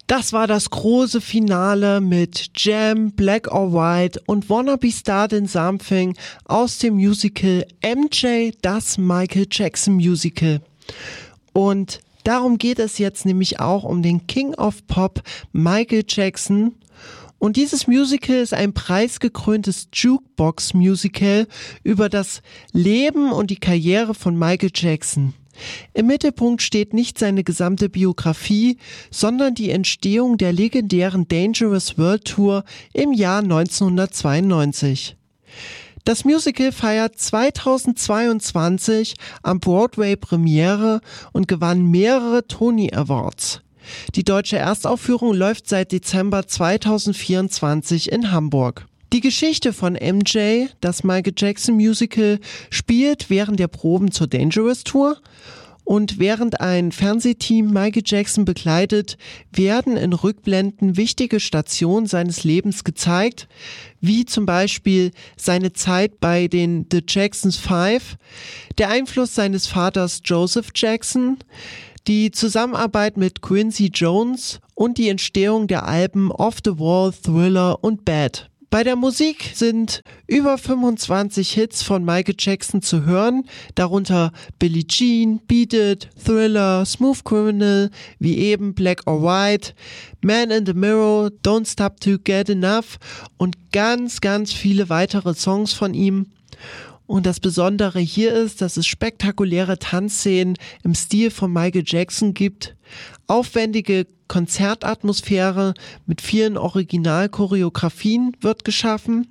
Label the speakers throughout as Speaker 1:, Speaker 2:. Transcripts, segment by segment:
Speaker 1: Das war das große Finale mit Jam, Black or White und Wanna Be Startin' Something aus dem Musical MJ, das Michael Jackson Musical. Und darum geht es jetzt nämlich auch um den King of Pop, Michael Jackson. Und dieses Musical ist ein preisgekröntes Jukebox-Musical über das Leben und die Karriere von Michael Jackson. Im Mittelpunkt steht nicht seine gesamte Biografie, sondern die Entstehung der legendären Dangerous World Tour im Jahr 1992. Das Musical feiert 2022 am Broadway Premiere und gewann mehrere Tony Awards. Die deutsche Erstaufführung läuft seit Dezember 2024 in Hamburg. Die Geschichte von MJ, das Michael Jackson Musical, spielt während der Proben zur Dangerous Tour und während ein Fernsehteam Michael Jackson begleitet, werden in Rückblenden wichtige Stationen seines Lebens gezeigt, wie zum Beispiel seine Zeit bei den The Jacksons 5, der Einfluss seines Vaters Joseph Jackson, die Zusammenarbeit mit Quincy Jones und die Entstehung der Alben Off the Wall, Thriller und Bad. Bei der Musik sind über 25 Hits von Michael Jackson zu hören, darunter Billie Jean, Beat It, Thriller, Smooth Criminal, wie eben Black or White, Man in the Mirror, Don't Stop to Get Enough und ganz, ganz viele weitere Songs von ihm. Und das Besondere hier ist, dass es spektakuläre Tanzszenen im Stil von Michael Jackson gibt, aufwendige Konzertatmosphäre mit vielen Originalchoreografien wird geschaffen.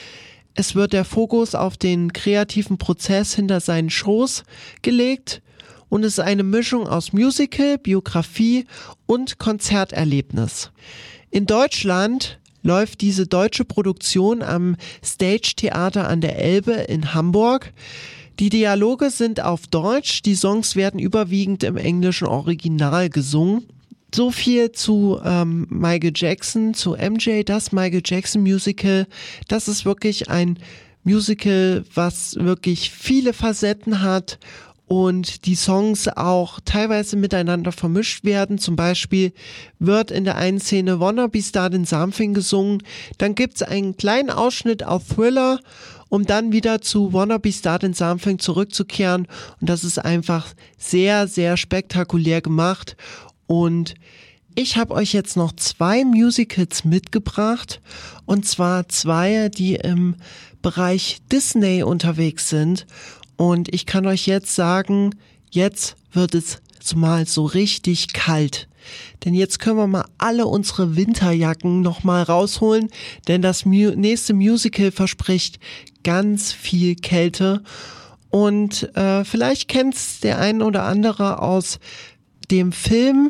Speaker 1: Es wird der Fokus auf den kreativen Prozess hinter seinen Shows gelegt und es ist eine Mischung aus Musical, Biografie und Konzerterlebnis. In Deutschland läuft diese deutsche Produktion am Stage Theater an der Elbe in Hamburg. Die Dialoge sind auf Deutsch, die Songs werden überwiegend im englischen Original gesungen. So viel zu Michael Jackson, zu MJ, das Michael Jackson Musical. Das ist wirklich ein Musical, was wirklich viele Facetten hat und die Songs auch teilweise miteinander vermischt werden. Zum Beispiel wird in der einen Szene Wanna Be Startin' Something gesungen, dann gibt's einen kleinen Ausschnitt auf Thriller, um dann wieder zu Wanna Be Startin' Something zurückzukehren, und das ist einfach sehr, sehr spektakulär gemacht. Und ich habe euch jetzt noch 2 Musicals mitgebracht, und zwar 2, die im Bereich Disney unterwegs sind. Und ich kann euch jetzt sagen, jetzt wird es mal so richtig kalt. Denn jetzt können wir mal alle unsere Winterjacken nochmal rausholen, denn das nächste Musical verspricht ganz viel Kälte. Und vielleicht kennt's der ein oder andere aus dem Film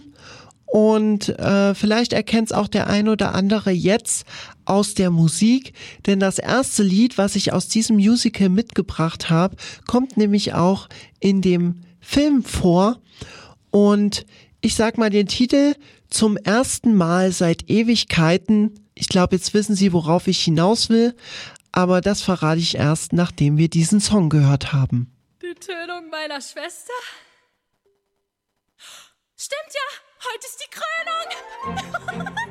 Speaker 1: und vielleicht erkennt's auch der ein oder andere jetzt aus der Musik, denn das erste Lied, was ich aus diesem Musical mitgebracht habe, kommt nämlich auch in dem Film vor, und ich sag mal den Titel: Zum ersten Mal seit Ewigkeiten. Ich glaube, jetzt wissen Sie, worauf ich hinaus will, aber das verrate ich erst, nachdem wir diesen Song gehört haben.
Speaker 2: Die Tönung meiner Schwester? Stimmt ja, heute ist die Krönung.